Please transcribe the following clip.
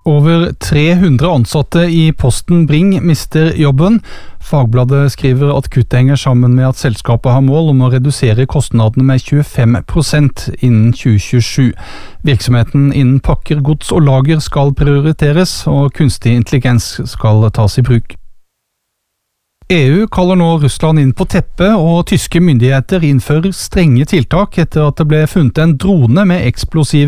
Over 300 ansatte i Posten Bring mister jobben. Fagbladet skriver at kuttet henger sammen med at selskapet har mål om å redusere kostnadene med 25% innen 2027. Virksomheten innen pakker, gods og lager skal prioriteres, og kunstig intelligens skal tas i bruk. EU kaller nå Russland inn på teppet, og tyske myndigheter innfører strenge tiltak etter at det ble funnet en drone med eksplosive